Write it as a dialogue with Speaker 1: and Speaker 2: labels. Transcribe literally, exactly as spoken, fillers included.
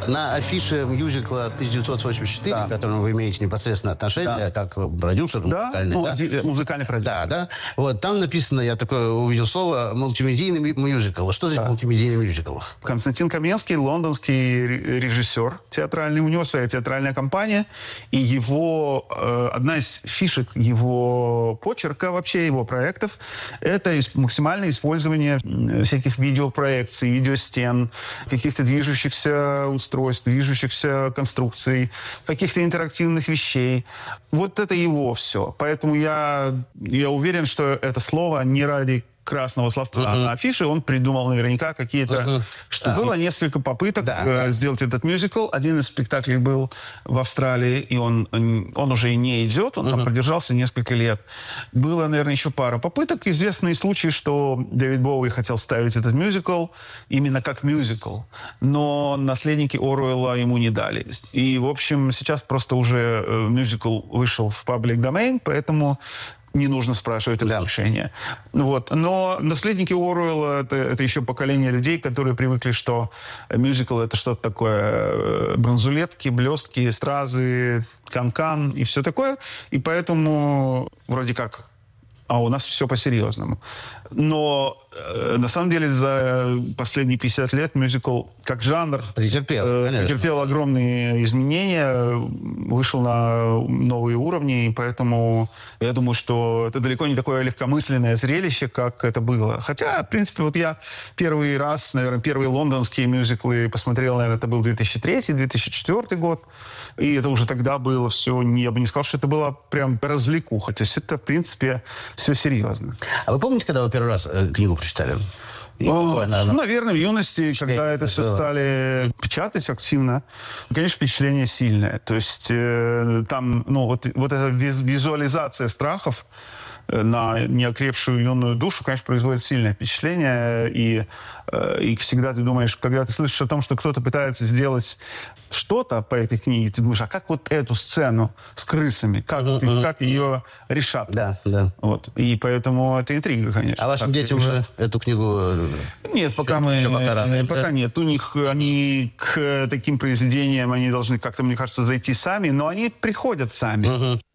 Speaker 1: На афише мюзикла тысяча девятьсот восемьдесят четыре,
Speaker 2: Да.
Speaker 1: к которому вы имеете непосредственно отношение,
Speaker 2: Да.
Speaker 1: как продюсер
Speaker 2: Да,
Speaker 1: музыкальный,
Speaker 2: ну,
Speaker 1: да?
Speaker 2: ди- музыкальный продюсер.
Speaker 1: Да, да. Вот там написано, я такое увидел слово, мультимедийный мю- мюзикл. Что значит
Speaker 2: Да.
Speaker 1: мультимедийный мюзикл?
Speaker 2: Константин Каменский, лондонский ре- режиссер театральный, у него своя театральная компания, и его э, одна из фишек его почерка, вообще его проектов, это ис- максимальное использование м, всяких видеопроекций, видеостен, каких-то движущихся устройств, движущихся конструкций, каких-то интерактивных вещей. Вот это его все. Поэтому я, я уверен, что это слово не ради красного словца
Speaker 1: Uh-huh.
Speaker 2: на афише он придумал наверняка какие-то...
Speaker 1: Uh-huh.
Speaker 2: Что
Speaker 1: Да.
Speaker 2: было несколько попыток
Speaker 1: Да,
Speaker 2: э,
Speaker 1: да.
Speaker 2: сделать этот мюзикл. Один из спектаклей был в Австралии, и он, он уже и не идет, он там продержался несколько лет. Было, наверное, еще пара попыток. Известные случаи, что Дэвид Боуи хотел ставить этот мюзикл именно как мюзикл, но наследники Оруэлла ему не дали. И, в общем, сейчас просто уже э, мюзикл вышел в паблик domain, поэтому не нужно спрашивать
Speaker 1: Да.
Speaker 2: разрешения. Вот. Но наследники Оруэлла это, это еще поколение людей, которые привыкли, что мюзикл это что-то такое э, бронзулетки, блестки, стразы, канкан и все такое. И поэтому вроде как, а у нас все по-серьезному. Но э, на самом деле за последние пятьдесят лет мюзикл как жанр
Speaker 1: Претерпел,
Speaker 2: э,
Speaker 1: конечно.
Speaker 2: претерпел огромные изменения, вышел на новые уровни, и поэтому я думаю, что это далеко не такое легкомысленное зрелище, как это было. Хотя, в принципе, вот я первый раз, наверное, первые лондонские мюзиклы посмотрел, наверное, это был две тысячи третий - две тысячи четвёртый год, и это уже тогда было все, не, я бы не сказал, что это было прям развлекуха, то есть это, в принципе, все серьезно.
Speaker 1: А вы помните, когда вы первый раз э, книгу прочитали? И
Speaker 2: О,
Speaker 1: какое, наверное,
Speaker 2: ну, наверное, в юности, когда это все
Speaker 1: было?
Speaker 2: стали печатать активно, конечно, впечатление сильное. То есть э, там, ну, вот, вот эта виз- визуализация страхов э, на неокрепшую юную душу, конечно, производит сильное впечатление. И, э, и всегда ты думаешь, когда ты слышишь о том, что кто-то пытается сделать что-то по этой книге, ты думаешь, а как вот эту сцену с крысами, как, ты- как ее решат?
Speaker 1: Да, да.
Speaker 2: Вот. И поэтому это интрига, конечно.
Speaker 1: А вашим
Speaker 2: Как
Speaker 1: детям
Speaker 2: решат.
Speaker 1: вы эту книгу... э,
Speaker 2: Нет, пока мы...
Speaker 1: еще пока рано,
Speaker 2: э,
Speaker 1: да?
Speaker 2: Пока нет. У них, они к таким произведениям, они должны как-то, мне кажется, зайти сами, но они приходят сами.